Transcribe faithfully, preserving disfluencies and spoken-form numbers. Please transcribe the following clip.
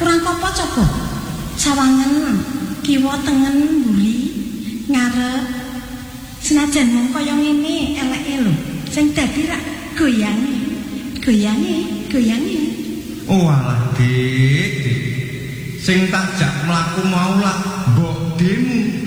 Kurang apa coba? Sawangen, kiwa tengen mburi, ngarep. Senajan mung kaya ngene eleke lho. Sing dadi rak goyange. Goyange, goyange. Oh alah, Dik. Sing tak jak mlaku mau lah mbok demu.